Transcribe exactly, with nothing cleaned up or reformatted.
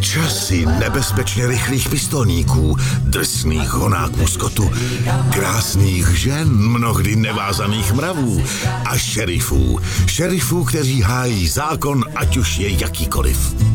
Časy nebezpečně rychlých pistolníků, drsných honáků skotu, krásných žen, mnohdy nevázaných mravů a šerifů. Šerifů, kteří hájí zákon, ať už je jakýkoliv.